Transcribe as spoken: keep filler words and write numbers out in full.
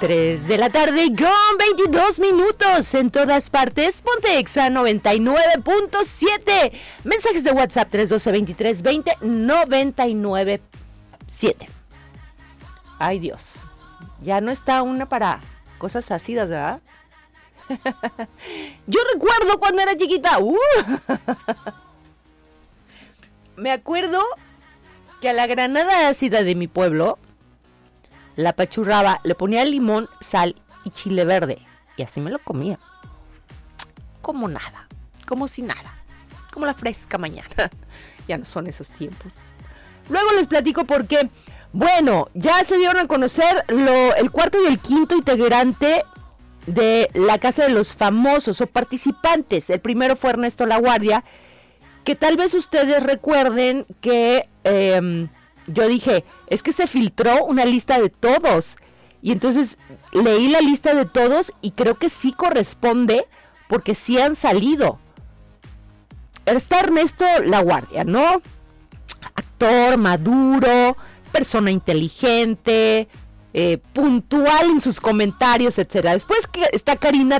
tres de la tarde con veintidós minutos en todas partes. Ponte Exa noventa y nueve punto siete. Mensajes de WhatsApp tres uno dos, veintitrés veinte, noventa y nueve siete. Ay, Dios. Ya no está una para cosas ácidas, ¿verdad? Yo recuerdo cuando era chiquita. Uh. Me acuerdo que a la granada ácida de mi pueblo la apachurraba, le ponía limón, sal y chile verde. Y así me lo comía. Como nada. Como si nada. Como la fresca mañana. Ya no son esos tiempos. Luego les platico por qué. Bueno, ya se dieron a conocer lo, el cuarto y el quinto integrante de la Casa de los Famosos o participantes. El primero fue Ernesto Laguardia, que tal vez ustedes recuerden que eh, yo dije, es que se filtró una lista de todos. Y entonces leí la lista de todos y creo que sí corresponde porque sí han salido. Está Ernesto Laguardia, ¿no? Actor, maduro, persona inteligente, eh, puntual en sus comentarios, etcétera. Después que está Karina